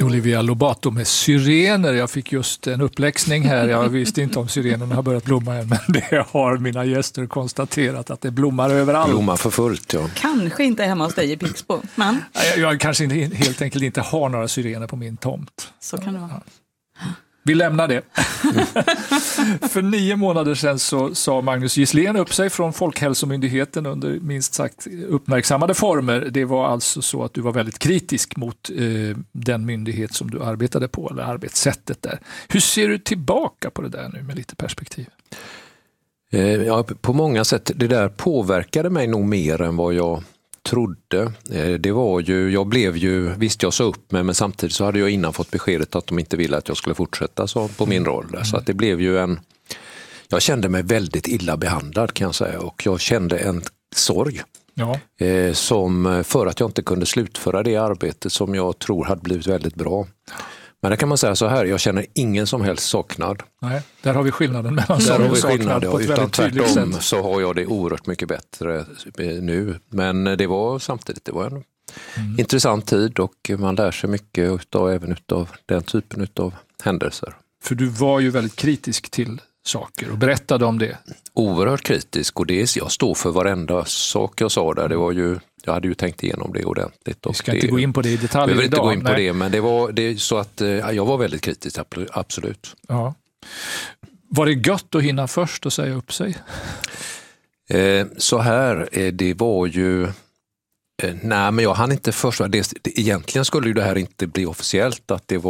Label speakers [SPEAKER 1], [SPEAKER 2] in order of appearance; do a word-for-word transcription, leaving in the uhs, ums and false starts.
[SPEAKER 1] Olivia Lobato med syrener. Jag fick just en uppläxning här. Jag visste inte om syrenerna har börjat blomma än, men det har mina gäster konstaterat att det blommar överallt.
[SPEAKER 2] Blommar för fullt, ja.
[SPEAKER 3] Kanske inte hemma hos dig i Pixbo, men...
[SPEAKER 1] Jag, jag kanske inte, helt enkelt inte har några syrener på min tomt.
[SPEAKER 3] Så kan det vara.
[SPEAKER 1] Ja. Vi lämnar det. För nio månader sedan så sa Magnus Gisslén upp sig från Folkhälsomyndigheten under minst sagt uppmärksammade former. Det var alltså så att du var väldigt kritisk mot eh, den myndighet som du arbetade på, eller arbetssättet där. Hur ser du tillbaka på det där nu med lite perspektiv?
[SPEAKER 2] Eh, ja, på många sätt. Det där påverkade mig nog mer än vad jag trodde. Det var ju, jag blev ju, visst jag sa upp mig, men samtidigt så hade jag innan fått beskedet att de inte ville att jag skulle fortsätta så på min roll. Mm. Så att det blev ju en, jag kände mig väldigt illa behandlad kan jag säga, och jag kände en sorg. Ja. Eh, som för att jag inte kunde slutföra det arbetet som jag tror hade blivit väldigt bra. Men det kan man säga så här, jag känner ingen som helst saknad.
[SPEAKER 1] Nej, där har vi skillnaden mellan
[SPEAKER 2] där
[SPEAKER 1] sorg
[SPEAKER 2] och
[SPEAKER 1] och saknad
[SPEAKER 2] skillnad,
[SPEAKER 1] på ett
[SPEAKER 2] utan
[SPEAKER 1] väldigt tydligt sätt.
[SPEAKER 2] Tvärtom så har jag det oerhört mycket bättre nu. Men det var samtidigt, det var en mm. intressant tid och man lär sig mycket utav, även utav den typen av händelser.
[SPEAKER 1] För du var ju väldigt kritisk till saker och berättade om det.
[SPEAKER 2] Oerhört kritisk, och det, jag står för varenda sak jag sa där. Det var ju, jag hade ju tänkt igenom det ordentligt.
[SPEAKER 1] Vi ska
[SPEAKER 2] det,
[SPEAKER 1] inte gå in på det i detalj
[SPEAKER 2] idag. Vi vill inte
[SPEAKER 1] idag,
[SPEAKER 2] gå in på
[SPEAKER 1] nej.
[SPEAKER 2] det, men det var det, så att jag var väldigt kritisk, absolut.
[SPEAKER 1] Ja. Var det gött att hinna först och säga upp sig?
[SPEAKER 2] Eh, så här, eh, det var ju... Eh, nej, men jag hann inte först. Det, det, egentligen skulle ju det här inte bli officiellt att det var